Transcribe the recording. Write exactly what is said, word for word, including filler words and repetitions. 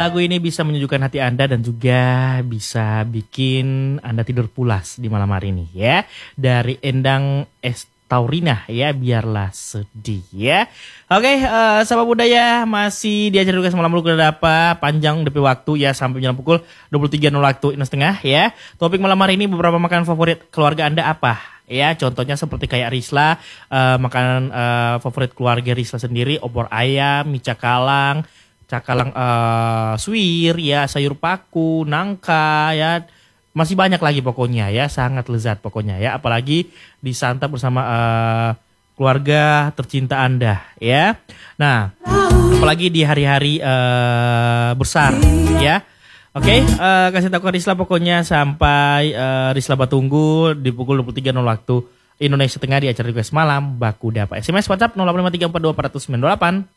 lagu ini bisa menyejukkan hati Anda dan juga bisa bikin Anda tidur pulas di malam hari ini ya. Dari Endang Estaurina ya, Biarlah Sedih ya. Oke, uh, sahabat budaya masih diajar juga semalam lu udah apa panjang D P waktu ya sampai jam pukul dua puluh tiga nol waktu Indonesia Tengah ya. Topik malam hari ini beberapa makanan favorit keluarga Anda apa? Ya, contohnya seperti kayak Risla, uh, makanan uh, favorit keluarga Risla sendiri, opor ayam, mie cakalang, cakalang uh, suwir, ya sayur paku, nangka, ya masih banyak lagi pokoknya ya, sangat lezat pokoknya ya, apalagi disantap bersama uh, keluarga tercinta Anda ya. Nah, apalagi di hari-hari uh, besar ya. Oke, okay, uh, kasih tahu ke Risla pokoknya sampai uh, Risla Batunggu di pukul dua puluh tiga nol waktu Indonesia Tengah di acara request malam Baku Dapa. S M S WhatsApp nol delapan lima tiga empat dua empat nol sembilan delapan.